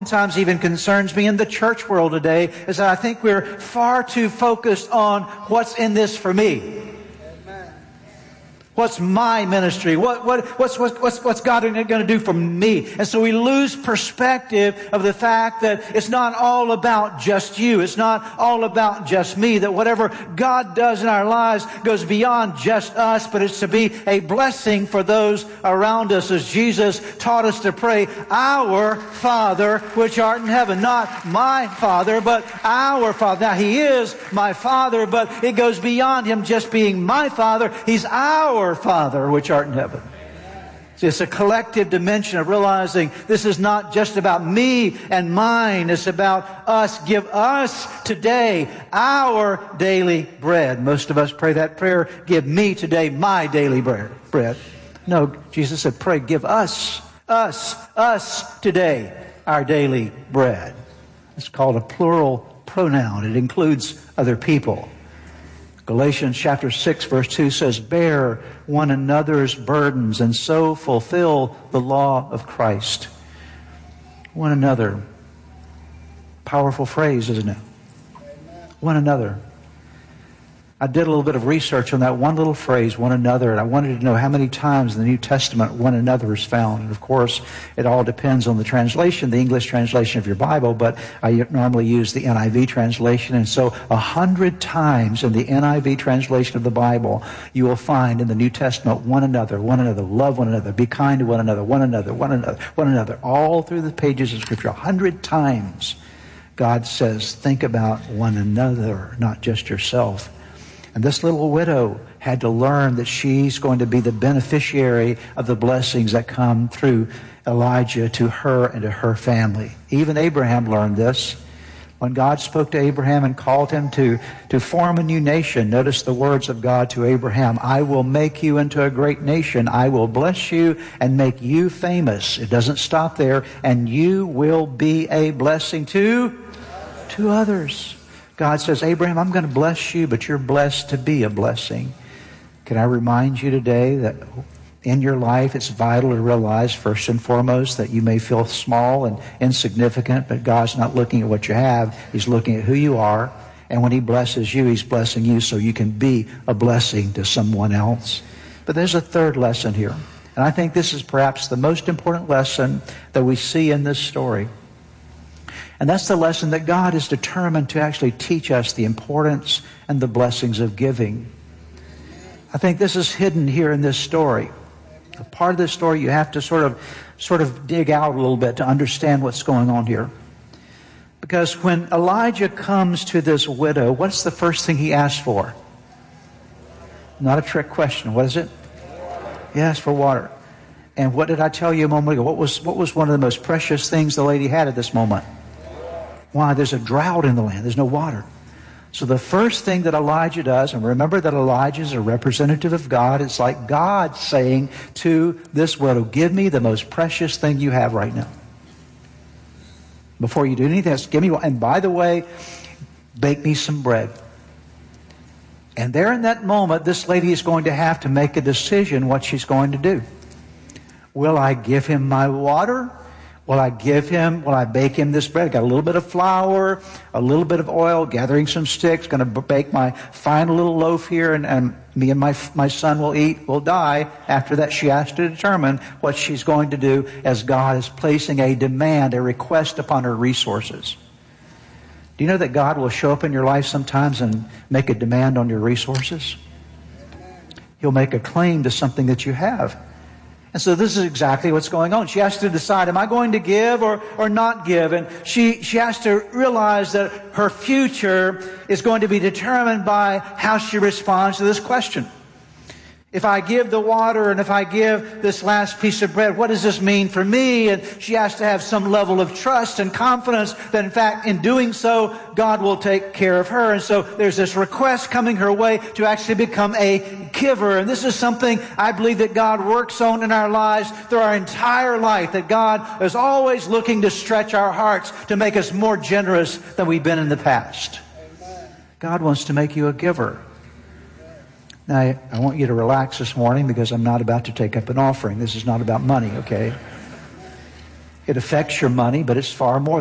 Sometimes even concerns me in the church world today is that I think we're far too focused on what's in this for me. What's my ministry? What's God going to do for me? And so we lose perspective of the fact that it's not all about just you. It's not all about just me. That whatever God does in our lives goes beyond just us, but it's to be a blessing for those around us, as Jesus taught us to pray, "Our Father which art in heaven." Not my Father, but our Father. Now, He is my Father, but it goes beyond Him just being my Father. He's our Father which art in heaven. See, it's a collective dimension of realizing this is not just about me and mine. It's about us. Give us today our daily bread. Most of us pray that prayer, "Give me today my daily bread." No, Jesus said, pray, "Give us today our daily bread." It's called a plural pronoun. It includes other people. Galatians chapter 6 verse 2 says, "Bear one another's burdens and so fulfill the law of Christ." One another. Powerful phrase, isn't it? One another. I did a little bit of research on that one little phrase, one another, and I wanted to know how many times in the New Testament one another is found. And of course, it all depends on the translation, the English translation of your Bible, but I normally use the NIV translation. And so 100 times in the NIV translation of the Bible, you will find in the New Testament one another, love one another, be kind to one another, one another, all through the pages of Scripture. 100 times God says, think about one another, not just yourself. And this little widow had to learn that she's going to be the beneficiary of the blessings that come through Elijah to her and to her family. Even Abraham learned this. When God spoke to Abraham and called him to form a new nation, notice the words of God to Abraham, "I will make you into a great nation. I will bless you and make you famous." It doesn't stop there. "And you will be a blessing to others." God says, "Abraham, I'm going to bless you, but you're blessed to be a blessing." Can I remind you today that in your life it's vital to realize, first and foremost, that you may feel small and insignificant, but God's not looking at what you have. He's looking at who you are. And when He blesses you, He's blessing you so you can be a blessing to someone else. But there's a third lesson here. And I think this is perhaps the most important lesson that we see in this story. And that's the lesson that God is determined to actually teach us the importance and the blessings of giving. I think this is hidden here in this story. A part of this story you have to sort of dig out a little bit to understand what's going on here. Because when Elijah comes to this widow, what's the first thing he asks for? Not a trick question. What is it? He asks for water. And what did I tell you a moment ago? What was one of the most precious things the lady had at this moment? Why? There's a drought in the land. There's no water. So the first thing that Elijah does, and remember that Elijah is a representative of God. It's like God saying to this widow, "Give me the most precious thing you have right now. Before you do anything else, give me one. And by the way, bake me some bread." And there in that moment, this lady is going to have to make a decision what she's going to do. Will I give him my water? Will I bake him this bread? Got a little bit of flour, a little bit of oil, gathering some sticks, going to bake my fine little loaf here, and me and my son will die. After that, she has to determine what she's going to do as God is placing a demand, a request upon her resources. Do you know that God will show up in your life sometimes and make a demand on your resources? He'll make a claim to something that you have. And so this is exactly what's going on. She has to decide, am I going to give or not give? And she has to realize that her future is going to be determined by how she responds to this question. If I give the water and if I give this last piece of bread, what does this mean for me? And she has to have some level of trust and confidence that in fact in doing so, God will take care of her. And so there's this request coming her way to actually become a giver. And this is something I believe that God works on in our lives through our entire life, that God is always looking to stretch our hearts to make us more generous than we've been in the past. God wants to make you a giver. Now, I want you to relax this morning because I'm not about to take up an offering. This is not about money, okay? It affects your money, but it's far more